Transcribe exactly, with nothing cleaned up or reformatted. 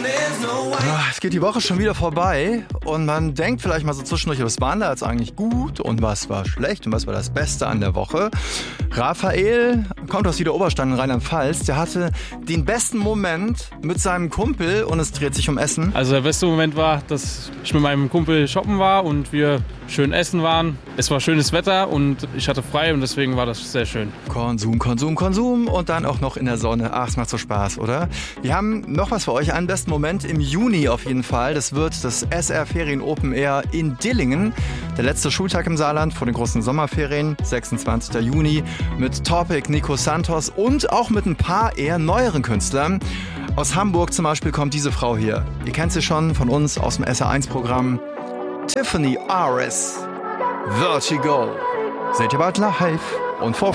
Es geht die Woche schon wieder vorbei und man denkt vielleicht mal so zwischendurch, was war denn da jetzt eigentlich gut und was war schlecht und was war das Beste an der Woche. Raphael kommt aus Niederoberstein in Rheinland-Pfalz, der hatte den besten Moment mit seinem Kumpel und es dreht sich um Essen. Also der beste Moment war, dass ich mit meinem Kumpel shoppen war und wir schön essen waren. Es war schönes Wetter und ich hatte frei und deswegen war das sehr schön. Konsum, Konsum, Konsum und dann auch noch in der Sonne. Ach, es macht so Spaß, oder? Wir haben noch was für euch, einen besten Moment im Juni auf jeden Fall. Das wird das S R Ferien Open Air in Dillingen. Der letzte Schultag im Saarland vor den großen Sommerferien, sechsundzwanzigster Juni, mit Topic, Nico Santos und auch mit ein paar eher neueren Künstlern. Aus Hamburg zum Beispiel kommt diese Frau hier. Ihr kennt sie schon von uns aus dem S R eins Programm. Tiffany Aris. Vertigo. Seht ihr bald live und vor